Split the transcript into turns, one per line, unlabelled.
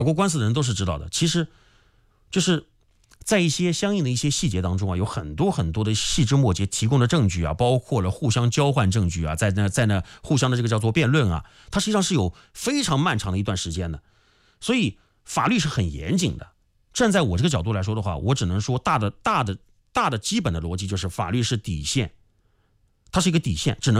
过官司的人都是知道的，其实就是在一些相应的一些细节当中啊，有很多很多的细枝末节提供的证据啊，包括了互相交换证据啊，在那互相的这个叫做辩论啊，它实际上是有非常漫长的一段时间的。所以法律是很严谨的。站在我这个角度来说的话，我只能说大的基本的逻辑就是法律是底线，它是一个底线，只能